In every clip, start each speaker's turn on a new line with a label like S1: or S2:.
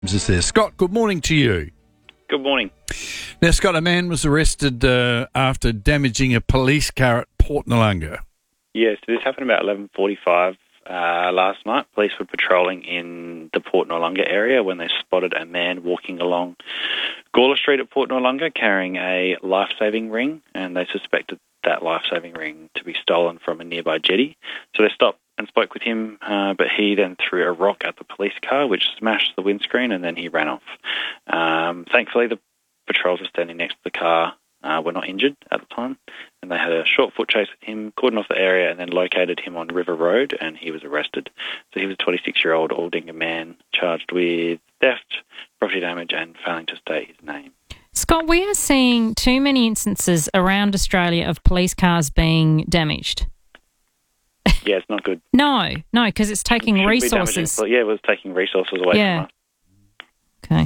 S1: Is there. Scott, good morning to you.
S2: Good morning.
S1: Now, Scott, a man was arrested after damaging a police car at Port Noarlunga.
S2: Yes, this happened about 11:45 last night. Police were patrolling in the Port Noarlunga area when they spotted a man walking along Gawler Street at Port Noarlunga carrying a life-saving ring, and they suspected that life-saving ring to be stolen from a nearby jetty. So they stopped and spoke with him, but he then threw a rock at the police car, which smashed the windscreen, and then he ran off. Thankfully, the patrols were standing next to the car were not injured at the time, and they had a short foot chase with him, cordoned off the area, and then located him on River Road, and he was arrested. So he was a 26-year-old Aldinga man charged with theft, property damage, and failing to state his name.
S3: Scott, we are seeing too many instances around Australia of police cars being damaged.
S2: Yeah, it's not good.
S3: No, because it's taking resources.
S2: It was taking resources away from us.
S3: Okay.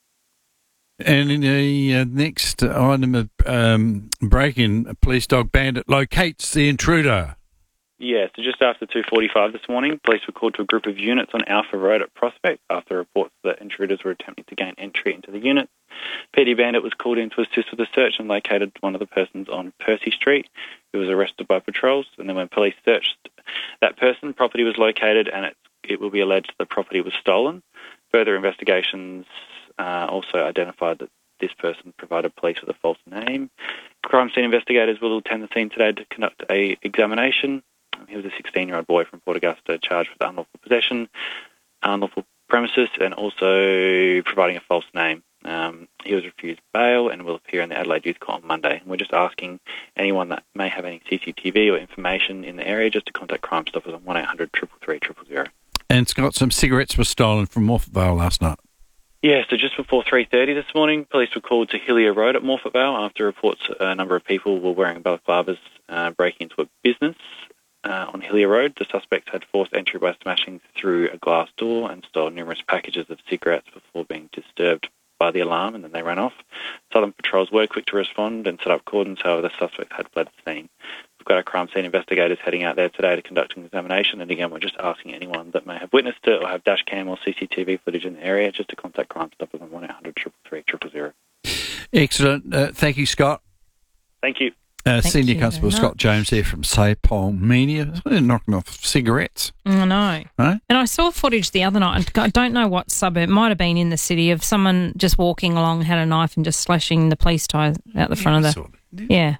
S1: And in the next item of break-in, a police dog bandit locates the intruder.
S2: Yeah, so just after 2:45 this morning, police were called to a group of units on Alpha Road at Prospect after reports that intruders were attempting to gain entry into the unit. PD Bandit was called in to assist with the search and located one of the persons on Percy Street who was arrested by patrols. And then when police searched that person, property was located and it will be alleged the property was stolen. Further investigations also identified that this person provided police with a false name. Crime scene investigators will attend the scene today to conduct an examination. He was a 16-year-old boy from Port Augusta charged with unlawful possession, unlawful premises, and also providing a false name. He was refused bail and will appear in the Adelaide Youth Court on Monday. We're just asking anyone that may have any CCTV or information in the area just to contact Crime Stoppers on 1800 333 000.
S1: And Scott, some cigarettes were stolen from Morphett Vale last night.
S2: Yeah, so just before 3:30 this morning, police were called to Hillier Road at Morphett Vale after reports a number of people were wearing balaclavas breaking into a business on Hillier Road. The suspects had forced entry by smashing through a glass door and stole numerous packages of cigarettes before being disturbed by the alarm, and then they ran off. Southern patrols were quick to respond and set up cordons, however the suspects had fled the scene. We've got our crime scene investigators heading out there today to conduct an examination, and again, we're just asking anyone that may have witnessed it or have dash cam or CCTV footage in the area just to contact Crime Stoppers on 1800 333 000.
S1: Excellent. Thank you, Scott.
S2: Thank you.
S1: Senior Constable Scott James here from Sapole Media. They're knocking off cigarettes.
S3: I know.
S1: Right?
S3: And I saw footage the other night. I don't know what suburb. It might have been in the city of someone just walking along, had a knife and just slashing the police tie out the front of the... Yeah.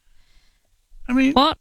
S1: I mean...
S3: What?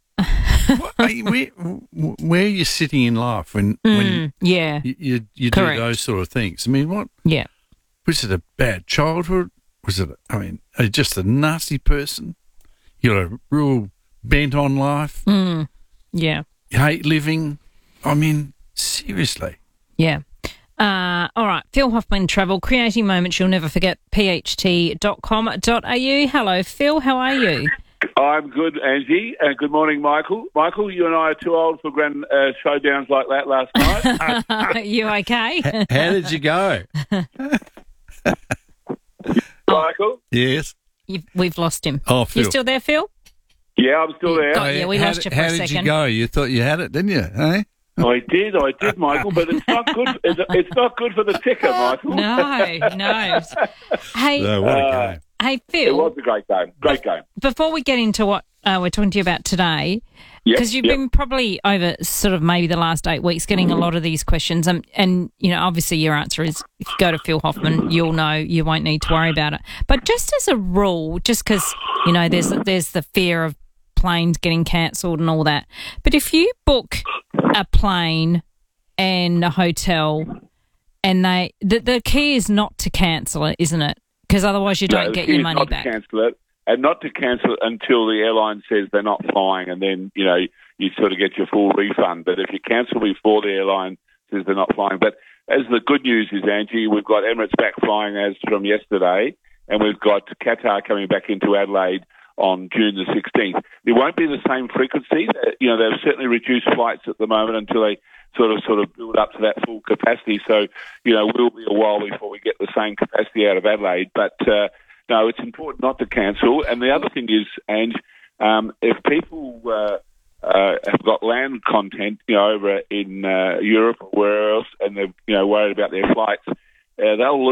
S1: where are you sitting in life when you do those sort of things? I mean, what?
S3: Yeah.
S1: Was it a bad childhood? Was it, just a nasty person? You're real bent on life?
S3: Yeah.
S1: You hate living? I mean, seriously.
S3: Yeah. All right. Phil Hoffman Travel, creating moments you'll never forget, pht.com.au. Hello, Phil. How are you?
S4: I'm good, Angie. Good morning, Michael. Michael, you and I are too old for grand showdowns like that last night.
S3: Are you okay?
S1: How did you go?
S4: Michael?
S1: Yes.
S3: We've lost him.
S1: Oh, Phil.
S3: You still there, Phil?
S4: Yeah, I'm still there.
S3: Oh, yeah, we lost you for a second.
S1: How did you go? You thought you had it, didn't you? Eh?
S4: I did, Michael, but it's not good. It's not good for the ticker, Michael.
S3: No. Hey,
S1: What a game.
S3: Hey, Phil.
S4: It was a great game. Great game.
S3: Before we get into what we're talking to you about today, because you've been probably over sort of maybe the last 8 weeks getting a lot of these questions, and obviously your answer is if you go to Phil Hoffman, you'll know, you won't need to worry about it. But just as a rule, just because there's the fear of planes getting cancelled and all that, but if you book a plane and a hotel, and the key is not to cancel it, isn't it? Because otherwise you don't get your money back.
S4: Cancel it. And not to cancel it until the airline says they're not flying, and then, you sort of get your full refund. But if you cancel before the airline says they're not flying. But as the good news is, Angie, we've got Emirates back flying as from yesterday, and we've got Qatar coming back into Adelaide on June the 16th. There won't be the same frequency. They've certainly reduced flights at the moment until they sort of build up to that full capacity. So, we'll be a while before we get the same capacity out of Adelaide. But, no, it's important not to cancel. And the other thing is, Ange, if people have got land content, over in Europe or where else, and they're, worried about their flights, they'll